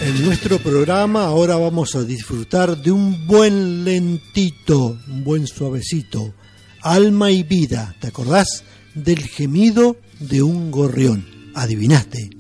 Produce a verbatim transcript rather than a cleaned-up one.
En nuestro programa ahora vamos a disfrutar de un buen lentito, un buen suavecito, Alma y Vida. ¿Te acordás del gemido de un gorrión? Adivinaste,